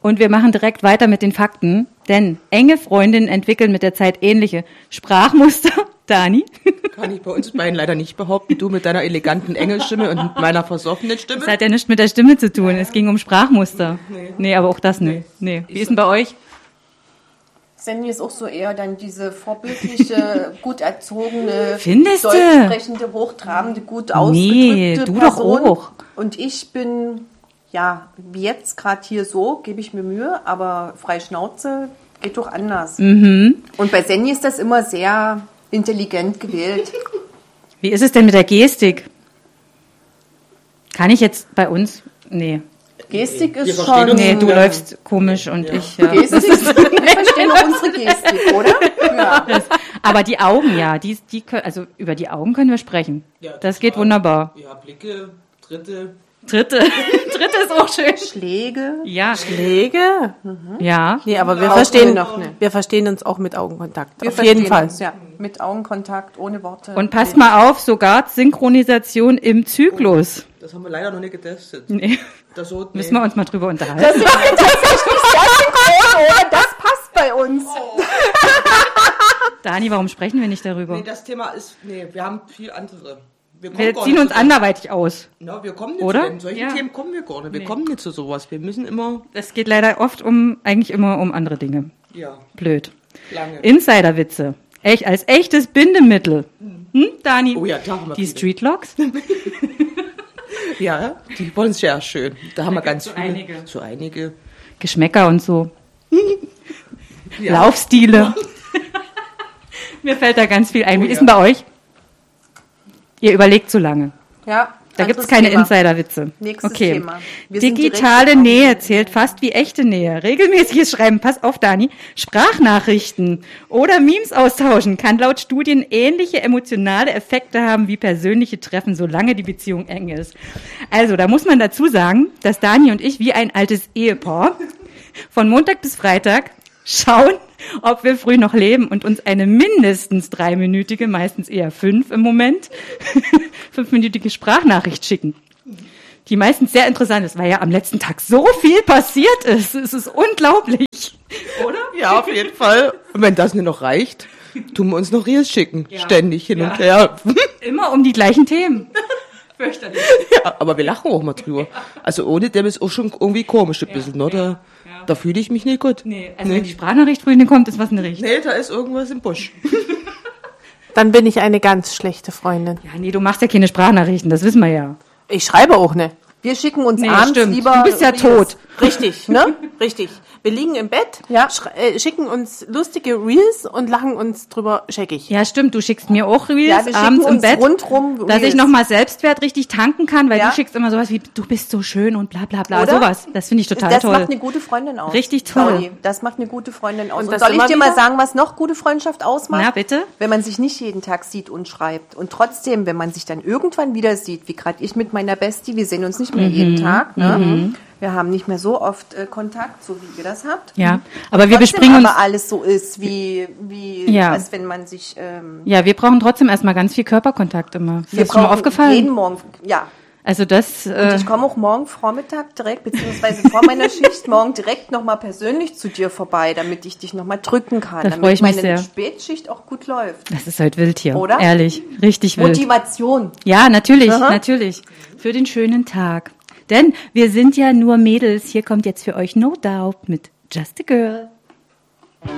Und wir machen direkt weiter mit den Fakten, denn enge Freundinnen entwickeln mit der Zeit ähnliche Sprachmuster. Dani? Kann ich bei uns beiden leider nicht behaupten. Du mit deiner eleganten Engelstimme und mit meiner versoffenen Stimme. Das hat ja nichts mit der Stimme zu tun. Es ging um Sprachmuster. Nee, aber auch das nicht. Nee. Wie ist denn bei euch? Sandy ist auch so eher dann diese vorbildliche, gut erzogene, Findest deutsch du? sprechende, hochtrabende, gut ausgedrückte du Person. doch auch. Und ich bin, ja, wie jetzt gerade hier so, gebe ich mir Mühe, aber frei Schnauze geht doch anders. Und bei Sandy ist das immer sehr intelligent gewählt. Wie ist es denn mit der Gestik? Kann ich jetzt bei uns? Nee. Gestik Wir ist verstehen schon... uns. Nee, du läufst komisch und ich... Ja. Gestik, wir verstehen auch unsere Gestik, oder? Ja. Aber die Augen, ja, die können, also über die Augen können wir sprechen. Ja, das geht wunderbar. Ja, Blicke, Dritte. Dritte ist auch schön. Schläge. Ja. Schläge? Ja. Nee, aber wir Brauchen verstehen, wir noch nicht. wir verstehen uns auch mit Augenkontakt. Wir Auf jeden verstehen Fall. uns, ja. Mit Augenkontakt, ohne Worte. Und passt mal auf, sogar Synchronisation im Zyklus. Das haben wir leider noch nicht getestet. Nee. Das so, nee. Müssen wir uns mal drüber unterhalten. Das ist tatsächlich sehr synchron, oder? Das passt bei uns. Dani, warum sprechen wir nicht darüber? Nee, das Thema ist, wir haben viel andere. Wir ziehen uns anderweitig aus. Na, wir kommen nicht Oder? zu solchen Ja. Themen kommen wir gar nicht. Wir kommen nicht zu sowas. Wir müssen immer, Es geht leider eigentlich immer um andere Dinge. ja, Blöd. lange. Insiderwitze. Echt, als echtes Bindemittel. Dani? Oh ja, da haben wir Die viele. Streetlocks? Ja, die wollen es ja schön. Da haben wir ganz so viele. einige. So einige. Geschmäcker und so. Ja. Laufstile. Mir fällt da ganz viel ein. Wie ist denn bei euch? Ihr überlegt zu lange. Ja, Da gibt es anderes keine Thema. Insiderwitze. Nächstes Okay. Thema. Wir sind Digitale direkt Nähe zählt fast wie echte Nähe. Regelmäßiges Schreiben, pass auf, Dani, Sprachnachrichten oder Memes austauschen kann laut Studien ähnliche emotionale Effekte haben wie persönliche Treffen, solange die Beziehung eng ist. Also, da muss man dazu sagen, dass Dani und ich wie ein altes Ehepaar von Montag bis Freitag schauen, ob wir früh noch leben und uns eine mindestens 3-minütige, meistens eher 5 im Moment, 5-minütige Sprachnachricht schicken. Die meistens sehr interessant ist, weil ja am letzten Tag so viel passiert ist. Es ist unglaublich. Oder? Ja, auf jeden Fall. Und wenn das nicht noch reicht, tun wir uns noch Reels schicken. Ständig hin und her. Immer um die gleichen Themen. Fürchterlich. Ja, aber wir lachen auch mal drüber. Also ohne dem ist auch schon irgendwie komisch ein bisschen, oder? Da fühle ich mich nicht gut. Nee, also wenn die Sprachnachricht früh nicht kommt, ist was nicht richtig. Nee, da ist irgendwas im Busch. Dann bin ich eine ganz schlechte Freundin. Ja, nee, du machst ja keine Sprachnachrichten, das wissen wir ja. Ich schreibe auch nicht. Wir schicken uns Nee, abends stimmt. lieber... Du bist ja Reels. tot. Richtig, ne? Richtig. Wir liegen im Bett, Ja. schicken uns lustige Reels und lachen uns drüber scheckig. Ja, stimmt, du schickst mir auch Reels Ja, wir schicken abends im uns Bett, rundrum dass ich Reels. nochmal Selbstwert richtig tanken kann, weil Ja. du schickst immer sowas wie, du bist so schön und bla bla bla, Oder? sowas. Das finde ich total Das toll. macht eine gute Freundin aus. Richtig toll. Claudi, das macht eine gute Freundin aus. Und das soll ich immer dir mal wieder? sagen, was noch gute Freundschaft ausmacht? Na, bitte? Wenn man sich nicht jeden Tag sieht und schreibt. Und trotzdem, wenn man sich dann irgendwann wieder sieht, wie gerade ich mit meiner Bestie, wir sehen uns nicht mehr jeden Tag. Ne? Wir haben nicht mehr so oft Kontakt, so wie ihr das habt. Ja, aber wir Trotzdem bespringen uns, aber alles so ist, wie Ja. als wenn man sich... ja, wir brauchen trotzdem erstmal ganz viel Körperkontakt immer. Ist das schon mal brauchen aufgefallen? Jeden Morgen, ja. Also das, Ich komme auch morgen Vormittag direkt, beziehungsweise vor meiner Schicht morgen direkt nochmal persönlich zu dir vorbei, damit ich dich nochmal drücken kann, Da damit freue ich mich meine sehr. Spätschicht auch gut läuft. das ist halt wild hier. Oder? Ehrlich, richtig wild. Motivation. Ja, natürlich, Aha. natürlich. Für den schönen Tag. Denn wir sind ja nur Mädels. Hier kommt jetzt für euch No Doubt mit Just a Girl.